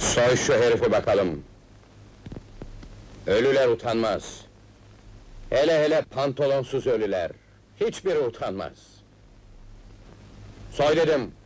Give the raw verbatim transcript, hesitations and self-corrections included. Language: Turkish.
Soy şu herifi bakalım. Ölüler utanmaz. Hele hele pantolonsuz ölüler. Hiçbiri utanmaz. Soy dedim!